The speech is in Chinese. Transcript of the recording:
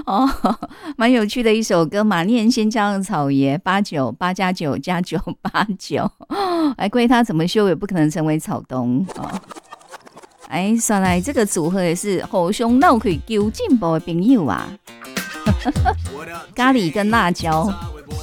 哦，蛮有趣的一首歌，马念先加草爷89+9+989，哎，归他怎么修也不可能成为草东哦。哎，算来这个组合也是互相闹可以求进步的朋友啊。咖喱跟辣椒，